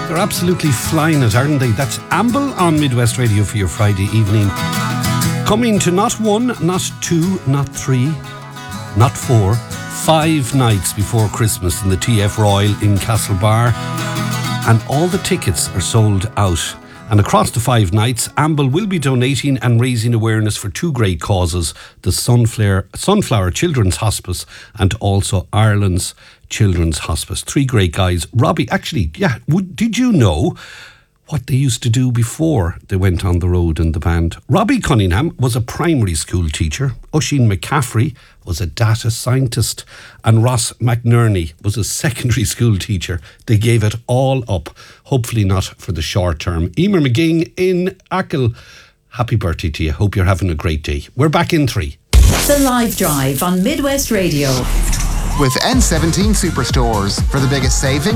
They're absolutely flying it, aren't they? That's Amble on Midwest Radio for your Friday evening. Coming to not one, not two, not three, not four, 5 nights before Christmas in the TF Royal in Castlebar. And all the tickets are sold out. And across the 5 nights, Amble will be donating and raising awareness for 2 great causes, the Sunflower Children's Hospice and also Ireland's Children's Hospice. 3 great guys. Robbie, actually, yeah, did you know what they used to do before they went on the road in the band? Robbie Cunningham was a primary school teacher. Oisin McCaffrey was a data scientist. And Ross McNerney was a secondary school teacher. They gave it all up. Hopefully not for the short term. Emer McGing in Achill. Happy birthday to you. Hope you're having a great day. We're back in 3. The Live Drive on Midwest Radio. With N17 Superstores for the biggest savings.